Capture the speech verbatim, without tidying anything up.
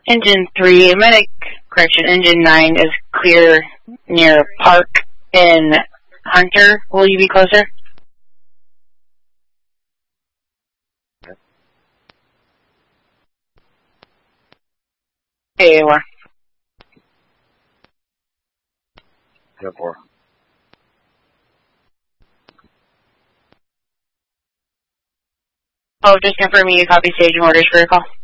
Engine three, medic, correction, engine nine is clear near Park in Hunter. Will you be closer? Okay, you are. ten four. Oh, just confirming you copy staging orders for your call.